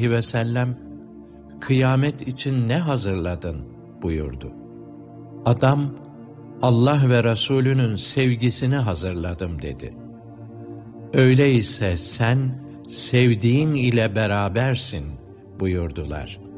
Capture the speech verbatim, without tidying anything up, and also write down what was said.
aleyhi ve sellem, kıyamet için ne hazırladın buyurdu. Adam, Allah ve Resulünün sevgisini hazırladım dedi. Öyleyse sen sevdiğin ile berabersin buyurdular.